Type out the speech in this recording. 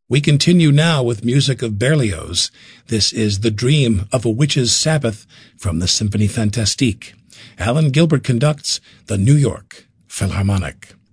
We continue now with music of Berlioz. This is The Dream of a Witch's Sabbath from the Symphonie Fantastique. Alan Gilbert conducts the New York Philharmonic.